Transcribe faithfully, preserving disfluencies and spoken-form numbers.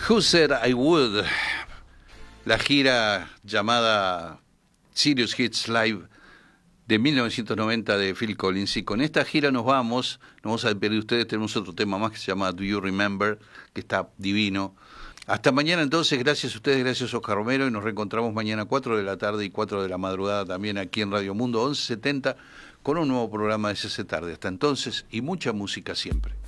Who Said I Would, la gira llamada Serious Hits Live de mil novecientos noventa de Phil Collins. Y con esta gira nos vamos, nos vamos a despedir de ustedes. Tenemos otro tema más que se llama Do You Remember, que está divino. Hasta mañana entonces, gracias a ustedes, gracias a Oscar Romero, y nos reencontramos mañana a cuatro de la tarde y cuatro de la madrugada también aquí en Radio Mundo once setenta con un nuevo programa de C C Tarde. Hasta entonces, y mucha música siempre.